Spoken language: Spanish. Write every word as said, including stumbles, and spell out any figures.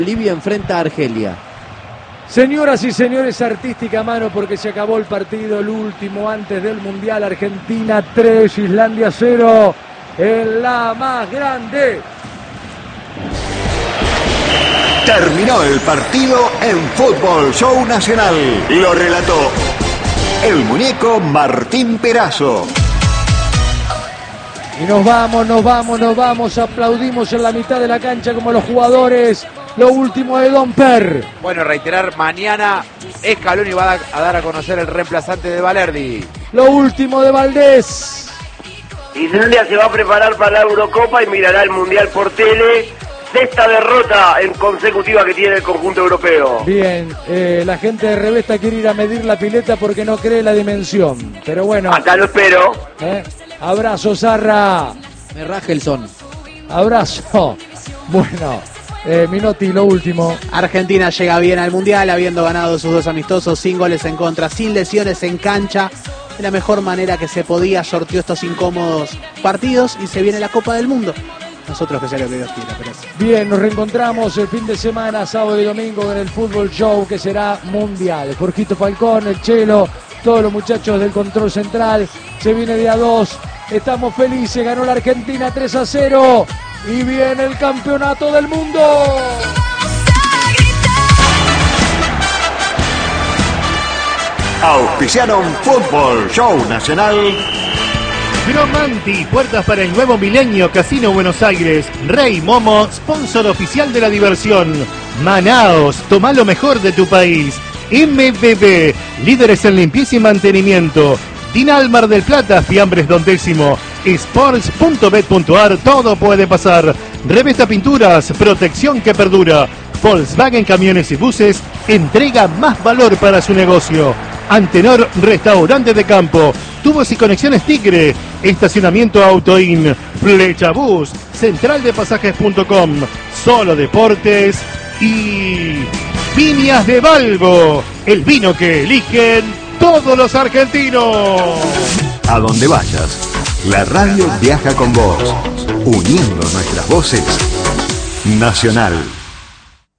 Bolivia enfrenta a Argelia. Señoras y señores, artística mano porque se acabó el partido, el último antes del Mundial. Argentina tres, Islandia cero, en la más grande. Terminó el partido en Fútbol Show Nacional. Lo relató el muñeco Martín Perazo. Y nos vamos, nos vamos, nos vamos. Aplaudimos en la mitad de la cancha como los jugadores. Lo último de Don Per. Bueno, reiterar, mañana Scaloni va a dar a conocer el reemplazante de Balerdi. Lo último de Valdés. Islandia se va a preparar para la Eurocopa y mirará el Mundial por tele. Sexta derrota en consecutiva que tiene el conjunto europeo. Bien, eh, la gente de Revesta quiere ir a medir la pileta porque no cree la dimensión. Pero bueno. Acá lo espero. Eh, abrazo, Zarra. Me raja el son. Abrazo. Bueno, eh, Minotti, lo último. Argentina llega bien al Mundial, habiendo ganado sus dos amistosos, sin goles en contra, sin lesiones en cancha. De la mejor manera que se podía, sorteó estos incómodos partidos y se viene la Copa del Mundo. Nosotros que sea lo que Dios quiera, pero sí. Bien, nos reencontramos el fin de semana, sábado y domingo, en el Fútbol Show, que será mundial. Jorgito Falcón, el Chelo, todos los muchachos del control central. Se viene día dos. Estamos felices, ganó la Argentina tres a cero. Y viene el campeonato del mundo. Auspiciaron Fútbol Show Nacional. Gromanti, puertas para el nuevo milenio, Casino Buenos Aires. Rey Momo, sponsor oficial de la diversión. Manaos, toma lo mejor de tu país. M B B, líderes en limpieza y mantenimiento. Dinal Mar del Plata, Fiambres Don Décimo. Sports punto bet punto ar, todo puede pasar. Revesta Pinturas, protección que perdura. Volkswagen Camiones y Buses, entrega más valor para su negocio. Antenor Restaurante de Campo, Tubos y Conexiones Tigre, Estacionamiento Autoin, Flecha Bus, Central de Pasajes punto com, Solo Deportes y Viñas de Balbo, el vino que eligen todos los argentinos. A donde vayas, la radio viaja con vos, uniendo nuestras voces. Nacional.